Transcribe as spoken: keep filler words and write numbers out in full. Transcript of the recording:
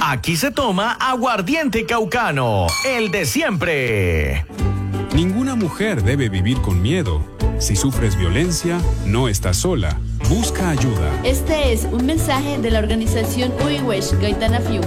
Aquí se toma aguardiente caucano, el de siempre. Ninguna mujer debe vivir con miedo. Si sufres violencia, no estás sola. Busca ayuda. Este es un mensaje de la organización Uiwesh Gaitana Fiu.